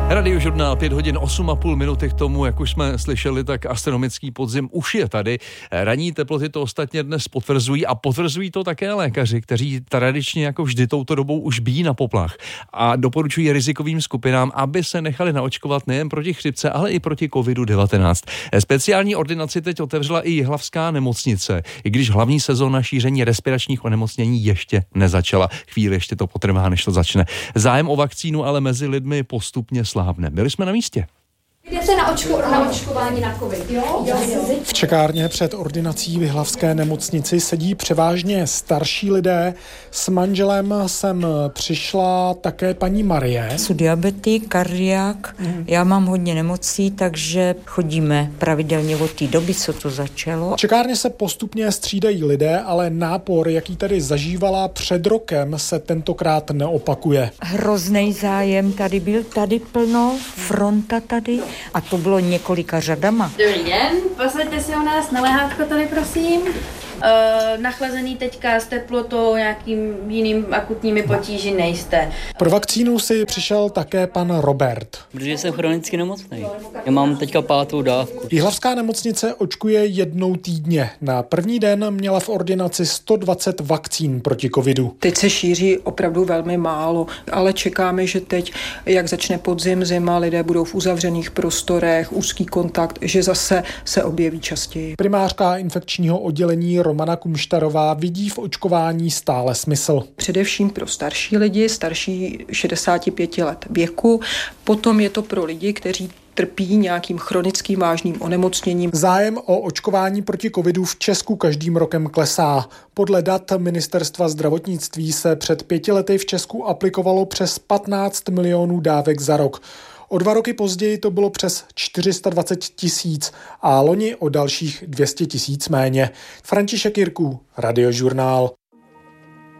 Radiožurnál 5 hodin 8,5 minuty k tomu, jak už jsme slyšeli, tak astronomický podzim už je tady. Ranní teploty to ostatně dnes potvrzují a potvrzují to také lékaři, kteří tradičně jako vždy touto dobou už bijí na poplach a doporučují rizikovým skupinám, aby se nechali naočkovat nejen proti chřipce, ale i proti COVID-19. Speciální ordinaci teď otevřela i Jihlavská nemocnice, i když hlavní sezóna šíření respiračních onemocnění ještě nezačala. Chvíli ještě to potrvá, než to začne. Zájem o vakcínu ale mezi lidmi postupně slábne. Byli jsme na místě. Jdete na očkování na covid, jo? V čekárně před ordinací v Jihlavské nemocnici sedí převážně starší lidé. S manželem sem přišla také paní Marie. Jsem diabetik, kardiák, já mám hodně nemocí, takže chodíme pravidelně od té doby, co to začalo. V čekárně se postupně střídají lidé, ale nápor, jaký tady zažívala před rokem, se tentokrát neopakuje. Hrozný zájem tady byl, tady plno, fronta tady. A to bylo několika řadama. Dobrý den, posaďte si u nás na lehátko tady, prosím. Nachlazený teďka s teplotou, nějakým jiným akutními potíži nejste. Pro vakcínu si přišel také pan Robert. Protože jsem chronicky nemocný. Já mám teďka 5. dávku. Jihlavská nemocnice očkuje jednou týdně. Na první den měla v ordinaci 120 vakcín proti covidu. Teď se šíří opravdu velmi málo, ale čekáme, že teď, jak začne podzim, zima, lidé budou v uzavřených prostorech, úzký kontakt, že zase se objeví častěji. Primářka infekčního oddělení Romana Kumštarová vidí v očkování stále smysl. Především pro starší lidi, starší 65 let věku, potom je to pro lidi, kteří trpí nějakým chronickým vážným onemocněním. Zájem o očkování proti covidu v Česku každým rokem klesá. Podle dat Ministerstva zdravotnictví se před 5 lety v Česku aplikovalo přes 15 milionů dávek za rok. O 2 roky později to bylo přes 420 000 a loni o dalších 200 000 méně. František Jirků, Radiožurnál.